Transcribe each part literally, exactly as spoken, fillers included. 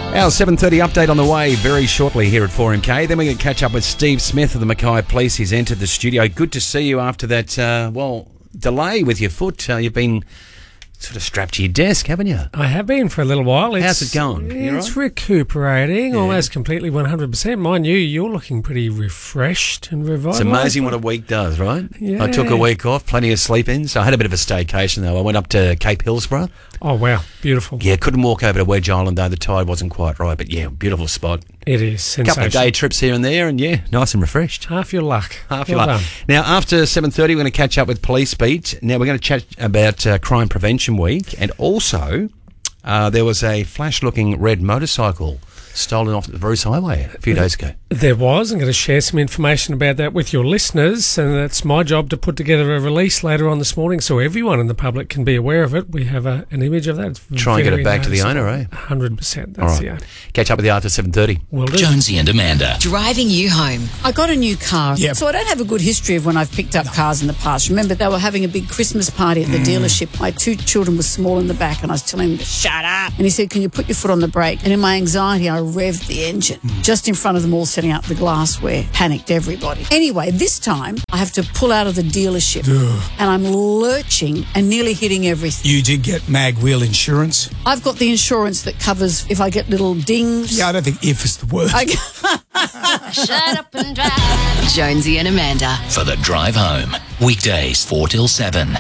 Our seven thirty update on the way very shortly here at four M K. Then we're going to catch up with Steve Smith of the Mackay Police. He's entered the studio. Good to see you after that, uh, well, delay with your foot. Uh, you've been sort of strapped to your desk, haven't you? I have been for a little while. It's, How's it going? You It's right? recuperating Yeah. almost completely one hundred percent. Mind you, you're looking pretty refreshed and revitalised. It's amazing what a week does, right? Yeah. I took a week off, plenty of sleep in, so I had a bit of a staycation though. I went up to Cape Hillsborough. Oh, wow. Beautiful. Yeah, couldn't walk over to Wedge Island though. The tide wasn't quite right, but yeah, beautiful spot. It is A sensational. couple of day trips here and there, and yeah, nice and refreshed. Half your luck. Half well your luck. done. Now, after seven thirty, we're going to catch up with Police Beat. Now, we're going to chat about uh, Crime Prevention Week, and also uh, there was a flash-looking red motorcycle stolen off the Bruce Highway a few days ago. There was. I'm going to share some information about that with your listeners, and that's my job to put together a release later on this morning so everyone in the public can be aware of it. We have a, an image of that. It's Try and get very it back to the owner, eh? one hundred percent. All That's right. the owner. Catch up with you after seven thirty. Will do. Jonesy and Amanda. Driving you home. I got a new car, Yep. so I don't have a good history of when I've picked up cars in the past. Remember, they were having a big Christmas party at the dealership. My two children were small in the back, and I was telling him to shut up. And he said, can you put your foot on the brake? And in my anxiety, I revved the engine just in front of them all, setting up the glassware. Panicked everybody. Anyway, this time, I have to pull out of the dealership, and I'm lurching and nearly hitting everything. You did get mag wheel insurance? I've got the insurance that covers if I get little dings. Yeah, I don't think if is the word. I Shut up and drive. Jonesy and Amanda. For the drive home. Weekdays four till seven.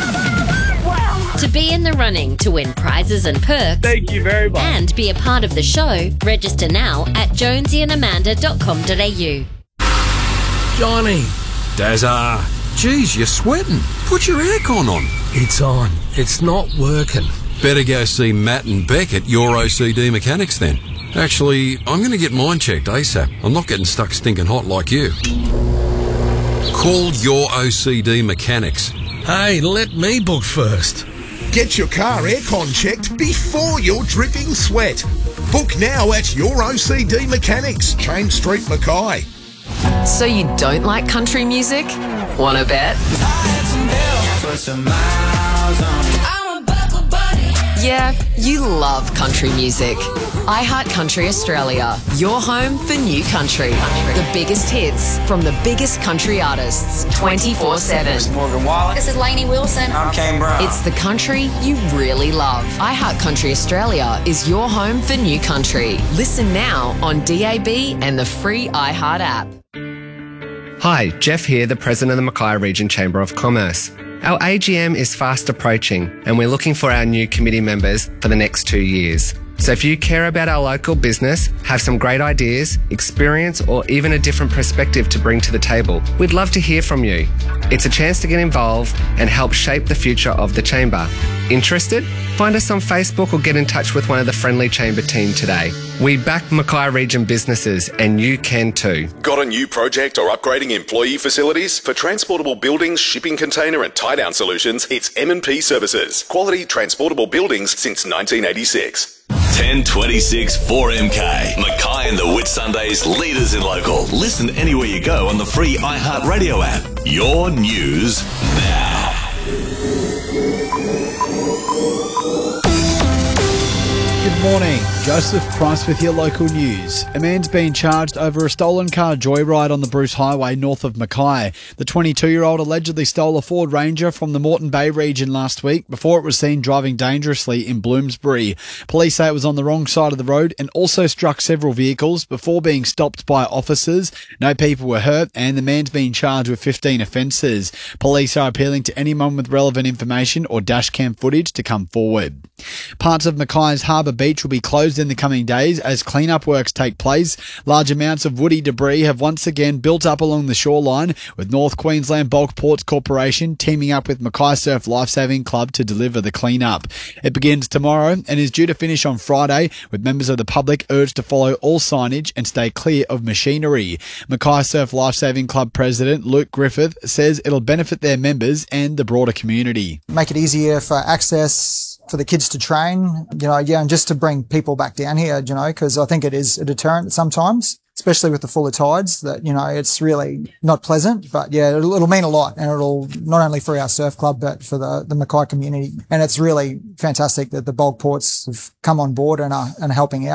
To be in the running to win prizes and perks. Thank you very much. And be a part of the show, register now at jonesy and amanda dot com dot a u. Johnny. Dazza. Geez, you're sweating. Put your aircon on. It's on. It's not working. Better go see Matt and Beck at Your O C D Mechanics then. Actually, I'm going to get mine checked ASAP. I'm not getting stuck stinking hot like you. Call Your O C D Mechanics. Hey, let me book first. Get your car aircon checked before you're dripping sweat. Book now at Your O C D Mechanics, James Street, Mackay. So you don't like country music? Wanna bet? Yeah, you love country music. iHeart Country Australia, your home for new country. The biggest hits from the biggest country artists, twenty-four seven. Morgan Wallen. This is Lainey Wilson. I'm Kane Brown. It's the country you really love. iHeart Country Australia is your home for new country. Listen now on D A B and the free iHeart app. Hi, Jeff here, the President of the Mackay Region Chamber of Commerce. Our A G M is fast approaching and we're looking for our new committee members for the next two years. So if you care about our local business, have some great ideas, experience, or even a different perspective to bring to the table, we'd love to hear from you. It's a chance to get involved and help shape the future of the Chamber. Interested? Find us on Facebook or get in touch with one of the friendly Chamber team today. We back Mackay Region businesses and you can too. Got a new project or upgrading employee facilities? For transportable buildings, shipping container and tie-down solutions, it's M and P Services. Quality transportable buildings since nineteen eighty-six. ten twenty-six four M K. Mackay and the Whitsundays, leaders in local. Listen anywhere you go on the free iHeart Radio app. Your news now. Good morning. Joseph Price with your local news. A man's been charged over a stolen car joyride on the Bruce Highway north of Mackay. The twenty-two-year-old allegedly stole a Ford Ranger from the Moreton Bay region last week before it was seen driving dangerously in Bloomsbury. Police say it was on the wrong side of the road and also struck several vehicles before being stopped by officers. No people were hurt and the man's been charged with fifteen offences. Police are appealing to anyone with relevant information or dashcam footage to come forward. Parts of Mackay's Harbour Beach will be closed in the coming days as clean-up works take place. Large amounts of woody debris have once again built up along the shoreline, with North Queensland Bulk Ports Corporation teaming up with Mackay Surf Lifesaving Club to deliver the clean-up. It begins tomorrow and is due to finish on Friday, with members of the public urged to follow all signage and stay clear of machinery. Mackay Surf Lifesaving Club President Luke Griffith says it'll benefit their members and the broader community. Make it easier for access for the kids to train, you know, yeah, and just to bring people back down here, you know, because I think it is a deterrent sometimes, especially with the fuller tides, that, you know, it's really not pleasant. But yeah, it'll, it'll mean a lot, and it'll not only for our surf club, but for the, the Mackay community. And it's really fantastic that the bulk ports have come on board and are, and are helping out.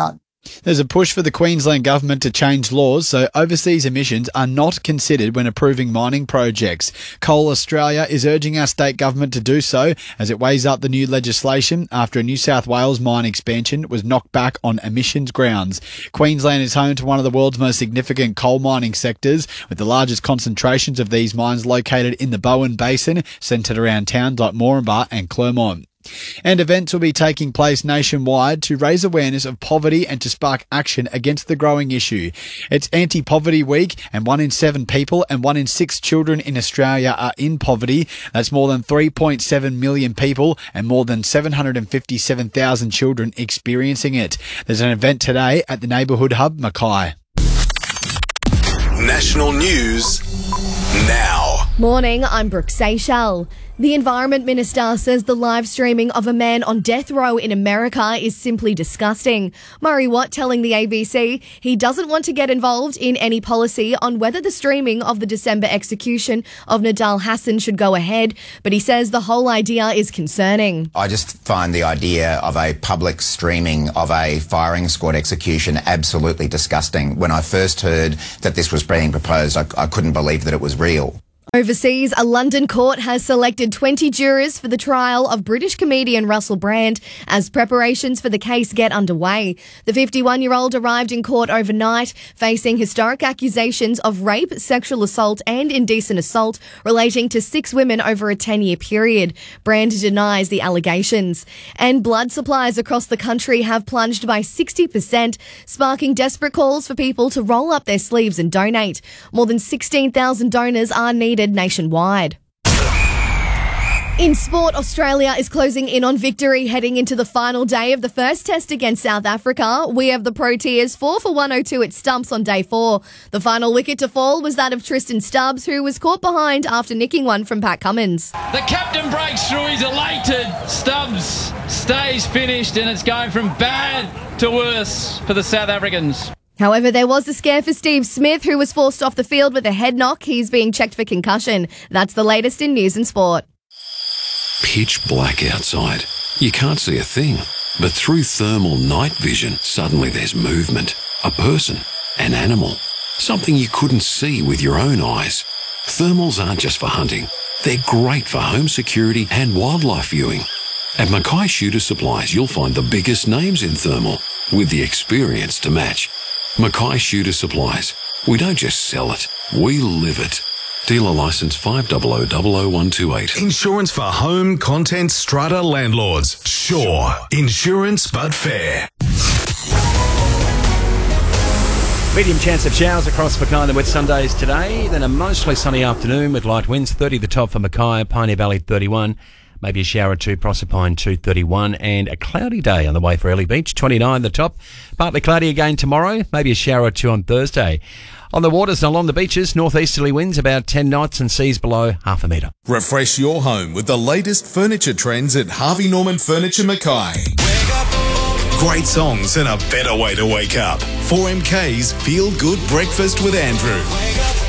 There's a push for the Queensland government to change laws so overseas emissions are not considered when approving mining projects. Coal Australia is urging our state government to do so as it weighs up the new legislation after a New South Wales mine expansion was knocked back on emissions grounds. Queensland is home to one of the world's most significant coal mining sectors, with the largest concentrations of these mines located in the Bowen Basin, centred around towns like Moranbah and Clermont. And events will be taking place nationwide to raise awareness of poverty and to spark action against the growing issue. It's Anti-Poverty Week, and one in seven people and one in six children in Australia are in poverty. That's more than three point seven million people and more than seven hundred fifty-seven thousand children experiencing it. There's an event today at the Neighbourhood Hub, Mackay. National news now. Morning, I'm Brooke Seychelles. The Environment Minister says the live streaming of a man on death row in America is simply disgusting. Murray Watt telling the A B C he doesn't want to get involved in any policy on whether the streaming of the December execution of Nidal Hasan should go ahead, but he says the whole idea is concerning. I just find the idea of a public streaming of a firing squad execution absolutely disgusting. When I first heard that this was being proposed, I, I couldn't believe that it was real. Overseas, a London court has selected twenty jurors for the trial of British comedian Russell Brand as preparations for the case get underway. The fifty-one-year-old arrived in court overnight, facing historic accusations of rape, sexual assault and indecent assault relating to six women over a ten-year period. Brand denies the allegations. And blood supplies across the country have plunged by sixty percent, sparking desperate calls for people to roll up their sleeves and donate. More than sixteen thousand donors are needed nationwide. In sport, Australia is closing in on victory heading into the final day of the first test against South Africa. We have the Proteas four for one oh two at stumps on day four. The final wicket to fall was that of Tristan Stubbs, who was caught behind after nicking one from Pat Cummins. The captain breaks through, he's elated. Stubbs stays finished and it's going from bad to worse for the South Africans. However, there was a scare for Steve Smith, who was forced off the field with a head knock. He's being checked for concussion. That's the latest in news and sport. Pitch black outside. You can't see a thing. But through thermal night vision, suddenly there's movement. A person. An animal. Something you couldn't see with your own eyes. Thermals aren't just for hunting. They're great for home security and wildlife viewing. At Mackay Shooter Supplies, you'll find the biggest names in thermal, with the experience to match. Mackay Shooter Supplies. We don't just sell it, we live it. Dealer licence five zero zero zero zero one two eight. Insurance for home, content, strata landlords. Sure. Insurance but fair. Medium chance of showers across Mackay and the Whitsundays today. Then a mostly sunny afternoon with light winds. thirty the top for Mackay, Pioneer Valley thirty-one. Maybe a shower or two, Proserpine two thirty-one, and a cloudy day on the way for Early Beach, twenty-nine the top. Partly cloudy again tomorrow, maybe a shower or two on Thursday. On the waters and along the beaches, northeasterly winds about ten knots and seas below half a metre. Refresh your home with the latest furniture trends at Harvey Norman Furniture Mackay. Great songs and a better way to wake up. four M K's Feel Good Breakfast with Andrew.